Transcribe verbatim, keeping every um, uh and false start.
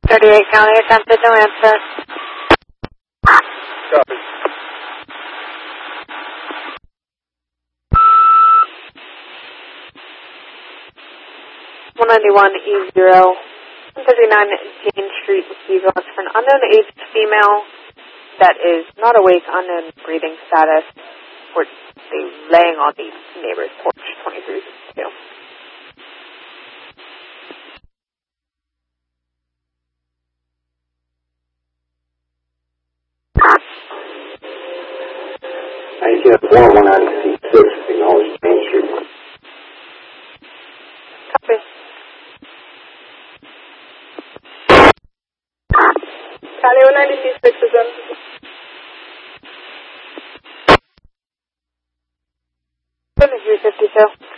thirty-eight County attempted, no answer. Copy. one ninety-one E zero, one thirty-nine Jane Street, Stevens, for an unknown aged female that is not awake, unknown breathing status, for laying on the neighbor's porch, twenty-three fifty-two. I get four one ninety-six, acknowledge Main Street. Copy. County one ninety-six is in. twenty-three fifty-two.